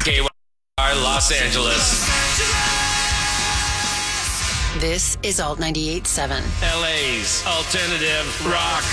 KYR Los Angeles. This is Alt 98.7. LA's alternative rock.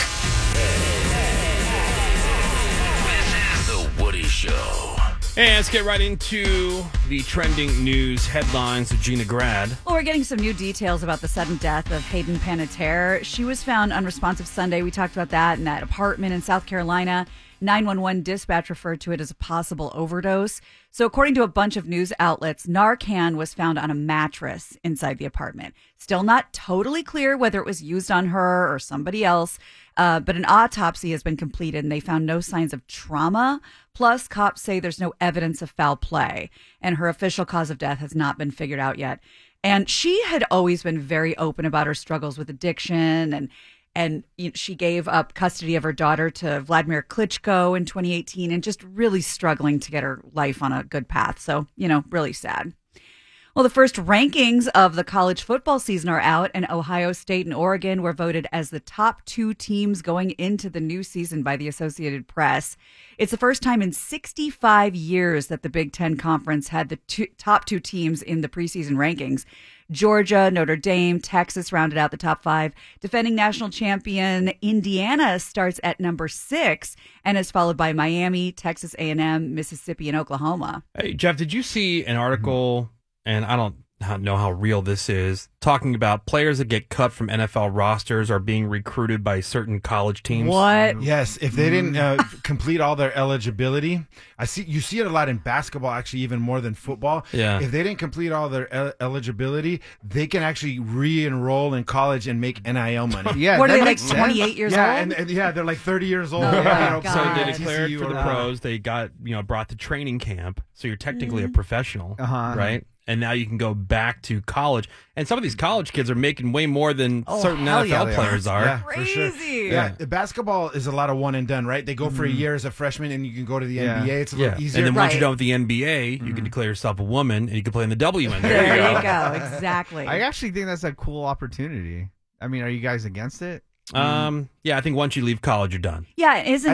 This is The Woody Show. And let's get right into the trending news headlines with Gina Grad. Well, we're getting some new details about the sudden death of Hayden Panettiere. She was found unresponsive Sunday. We talked about that in that apartment in South Carolina. 911 dispatch referred to it as a possible overdose. So according to a bunch of news outlets, Narcan was found on a mattress inside the apartment. Still not totally clear whether it was used on her or somebody else, but an autopsy has been completed and they found no signs of trauma. Plus, cops say there's no evidence of foul play, and her official cause of death has not been figured out yet. And she had always been very open about her struggles with addiction, and she gave up custody of her daughter to Vladimir Klitschko in 2018 and just really struggling to get her life on a good path. So, really sad. Well, the first rankings of the college football season are out, and Ohio State and Oregon were voted as the top two teams going into the new season by the Associated Press. It's the first time in 65 years that the Big Ten Conference had the top two teams in the preseason rankings. Georgia, Notre Dame, Texas rounded out the top five. Defending national champion Indiana starts at number 6 and is followed by Miami, Texas A&M, Mississippi, and Oklahoma. Hey, Jeff, did you see an article, and I don't know how real this is, talking about players that get cut from NFL rosters are being recruited by certain college teams? What? Yes, if they didn't complete all their eligibility. You see it a lot in basketball, actually, even more than football. Yeah. If they didn't complete all their eligibility, they can actually re-enroll in college and make NIL money. Yeah, What are that they, like makes sense. 28 years old? And they're like 30 years old. Oh, Yeah, my So God. they declared TCU for the or- pros. They got, brought to training camp. So you're technically a professional, right? And now you can go back to college. And some of these college kids are making way more than certain hell yeah, NFL they players are. Yeah, for sure. Crazy. Yeah, the basketball is a lot of one and done, right? They go for a year as a freshman, and you can go to the Yeah. NBA. It's a little easier. And then once Right. you're done with the NBA, you can declare yourself a woman and you can play in the WNBA. There you go. Exactly. I actually think that's a cool opportunity. I mean, are you guys against it? Yeah, I think once you leave college, you're done. Yeah, isn't